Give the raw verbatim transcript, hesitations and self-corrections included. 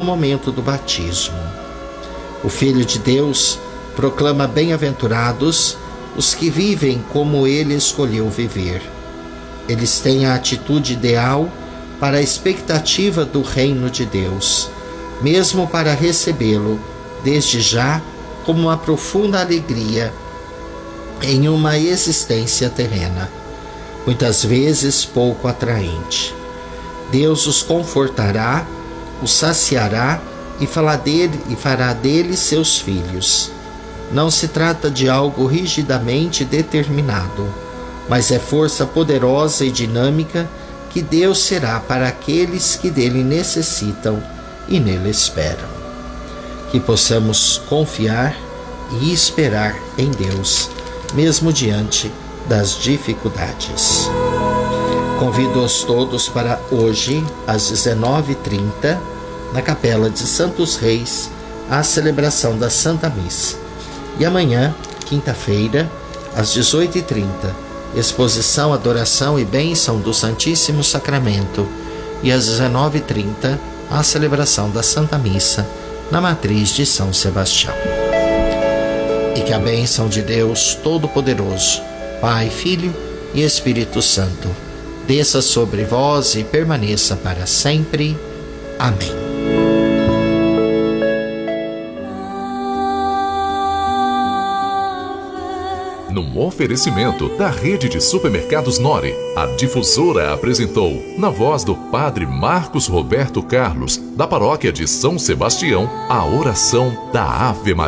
momento do batismo. O Filho de Deus proclama bem-aventurados os que vivem como ele escolheu viver. Eles têm a atitude ideal para a expectativa do reino de Deus, mesmo para recebê-lo desde já como uma profunda alegria em uma existência terrena, muitas vezes pouco atraente. Deus os confortará, os saciará e, falar dele, e fará deles seus filhos. Não se trata de algo rigidamente determinado, mas é força poderosa e dinâmica que Deus será para aqueles que dele necessitam e nele esperam. Que possamos confiar e esperar em Deus, mesmo diante das dificuldades. Convido-os todos para hoje, às dezenove e trinta, na Capela de Santos Reis, a celebração da Santa Missa. E amanhã, quinta-feira, às dezoito e trinta, exposição, adoração e bênção do Santíssimo Sacramento. E às dezenove e trinta, a celebração da Santa Missa na Matriz de São Sebastião. E que a bênção de Deus Todo-Poderoso, Pai, Filho e Espírito Santo, desça sobre vós e permaneça para sempre. Amém. Num oferecimento da Rede de Supermercados Nori, a Difusora apresentou, na voz do Padre Marcos Roberto Carlos, da Paróquia de São Sebastião, a oração da Ave Maria.